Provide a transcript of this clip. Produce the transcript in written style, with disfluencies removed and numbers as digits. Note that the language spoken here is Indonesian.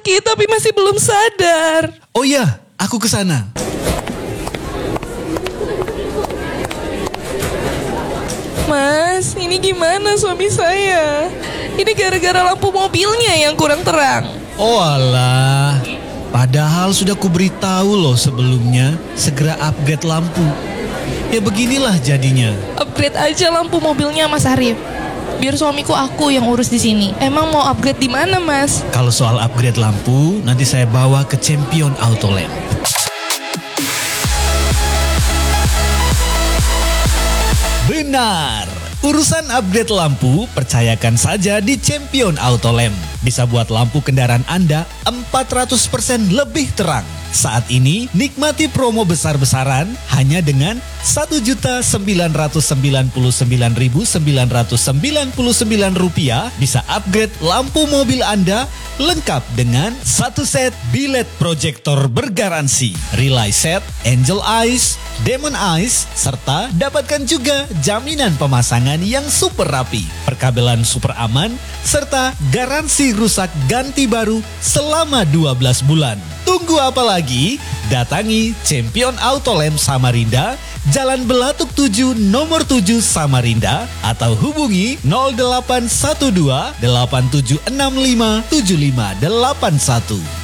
Tapi masih belum sadar. Oh ya, aku ke sana. Mas, ini gimana suami saya? Ini gara-gara lampu mobilnya yang kurang terang. Oh alah, padahal sudah kuberitahu loh sebelumnya, segera upgrade lampu. Ya beginilah jadinya. Upgrade aja lampu mobilnya Mas Arif. Biar suamiku aku yang urus di sini. Emang mau upgrade di mana, Mas? Kalau soal upgrade lampu, nanti saya bawa ke Champion Auto Lamp. Benar, urusan upgrade lampu percayakan saja di Champion Auto Lamp. Bisa buat lampu kendaraan Anda 400% lebih terang. Saat ini nikmati promo besar-besaran hanya dengan Rp1.999.999 bisa upgrade lampu mobil Anda lengkap dengan satu set bilet proyektor bergaransi, Relay Set, Angel Eyes, Demon Eyes, serta dapatkan juga jaminan pemasangan yang super rapi, perkabelan super aman, serta garansi rusak ganti baru selama 12 bulan. Tunggu apa lagi? Datangi Champion Auto Lamp Samarinda, Jalan Belatuk 7 nomor 7 Samarinda, atau hubungi 0812 8765 7581.